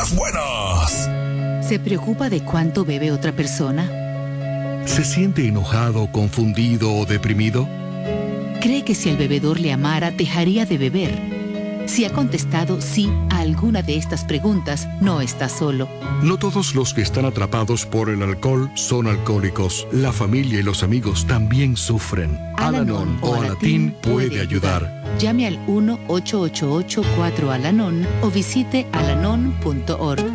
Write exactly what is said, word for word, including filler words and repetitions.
las buenas. ¿Se preocupa de cuánto bebe otra persona? ¿Se siente enojado, confundido o deprimido? ¿Cree que si el bebedor le amara, dejaría de beber? Si ha contestado sí a alguna de estas preguntas, no está solo. No todos los que están atrapados por el alcohol son alcohólicos. La familia y los amigos también sufren. Al-Anon o Alatín puede ayudar. Llame al uno ocho ocho ocho cuatro Al-Anon o visite alanon punto org.